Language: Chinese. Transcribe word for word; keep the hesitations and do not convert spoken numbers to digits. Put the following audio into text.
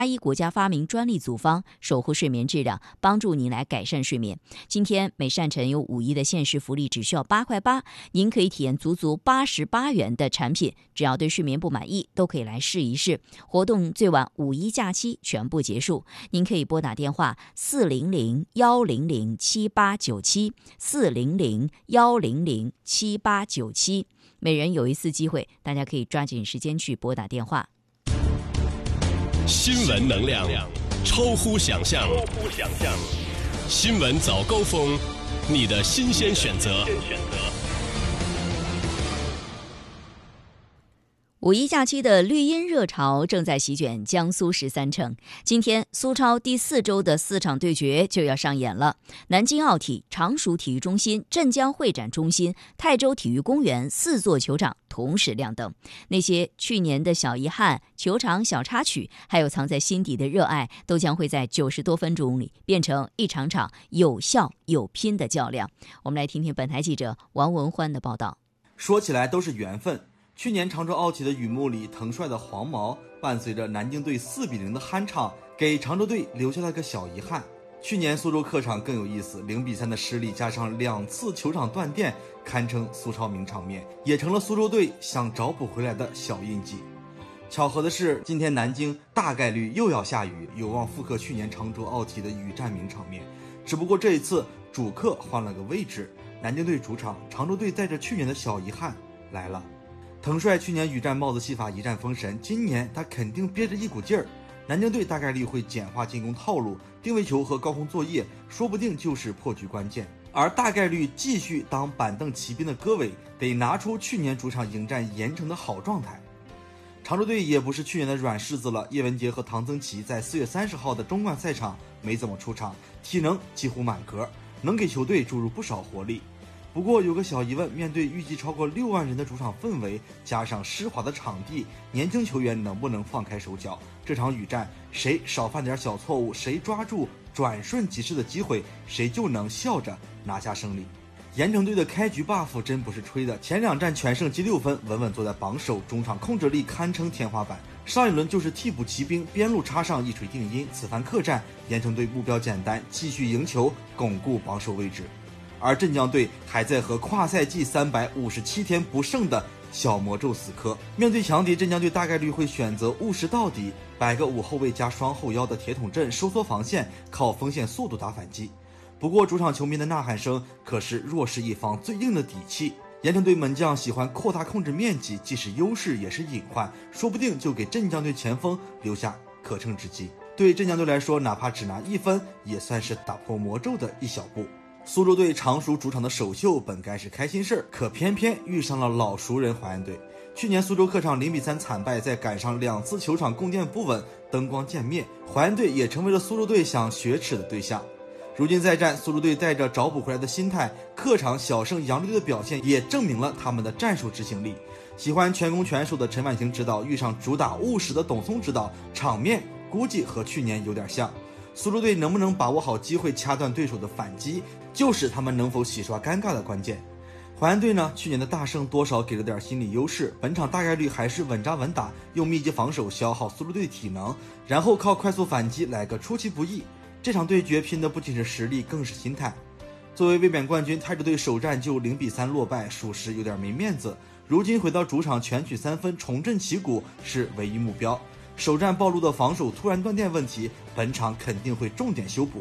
一国家发明专利组方，守护睡眠质量，帮助您来改善睡眠。今天美善晨有五一的限时福利，只需要八块八，您可以体验足足八十八元的产品。只要对睡眠不满意，都可以来试一试。活动最晚五一假期全部结束，您可以拨打电话四零零幺零零七八九七四零零幺零零七八九七，每人有一次机会，大家可以抓紧时间去拨打电话。 新闻能量超乎想象，新闻早高峰，你的新鲜选择。 五一假期的绿茵热潮正在席卷江苏十三城。今天苏超第四周的四场对决就要上演了。南京奥体、常熟体育中心、镇江会展中心、泰州体育公园四座球场同时亮灯。那些去年的小遗憾、球场小插曲，还有藏在心底的热爱，都将会在九十多分钟里变成一场场有笑有拼的较量。我们来听听本台记者王文欢的报道。 说起来都是缘分。去年常州奥体的雨幕里，腾帅的黄毛伴随着南京队四比零的酣畅，给常州队留下了个小遗憾。去年苏州客场更有意思，零比三的失利加上两次球场断电，堪称苏超名场面，也成了苏州队想找补回来的小印记。巧合的是，今天南京大概率又要下雨，有望复刻去年常州奥体的雨战名场面。只不过这一次主客换了个位置，南京队主场，常州队带着去年的小遗憾来了。腾帅去年雨战帽子戏法一战封神，今年他肯定憋着一股劲儿。南京队大概率会简化进攻套路，定位球和高空作业说不定就是破局关键。而大概率继续当板凳骑兵的戈伟得拿出去年主场迎战盐城的好状态。常州队也不是去年的软柿子了，叶文洁和唐增奇在四月三十号的中冠赛场没怎么出场，体能几乎满格，能给球队注入不少活力。不过有个小疑问，面对预计超过六万人的主场氛围，加上湿滑的场地，年轻球员能不能放开手脚？这场雨战，谁少犯点小错误，谁抓住转瞬即逝的机会，谁就能笑着拿下胜利。盐城队的开局 buff 真不是吹的，前两战全胜积六分，稳稳坐在榜首，中场控制力堪称天花板。上一轮就是替补骑兵边路插上一锤定音，此番客战，盐城队目标简单，继续赢球，巩固榜首位置。而镇江队还在和跨赛季三百五十七天不胜的小魔咒死磕。面对强敌，镇江队大概率会选择务实到底，摆个五后卫加双后腰的铁桶阵，收缩防线，靠锋线速度打反击。不过主场球迷的呐喊声可是弱势一方最硬的底气。盐城队门将喜欢扩大控制面积，既是优势也是隐患，说不定就给镇江队前锋留下可乘之机。对镇江队来说，哪怕只拿一分，也算是打破魔咒的一小步。苏州队常熟主场的首秀本该是开心事儿，可偏偏遇上了老熟人淮安队。去年苏州客场零比三惨败，再赶上两次球场供电不稳，灯光渐灭，淮安队也成为了苏州队想雪耻的对象。如今再战，苏州队带着找补回来的心态，客场小胜杨队的表现也证明了他们的战术执行力。喜欢全攻全守的陈婉婷指导遇上主打务实的董松指导，场面估计和去年有点像。苏州队能不能把握好机会掐断对手的反击，就是他们能否洗刷尴尬的关键。淮安队呢，去年的大胜多少给了点心理优势，本场大概率还是稳扎稳打，用密集防守消耗苏州队体能，然后靠快速反击来个出其不意。这场对决拼的不仅是实力，更是心态。作为卫冕冠军，泰州队首战就零比三落败，属实有点没面子。如今回到主场全取三分，重振旗鼓是唯一目标。首战暴露的防守突然断电问题，本场肯定会重点修补。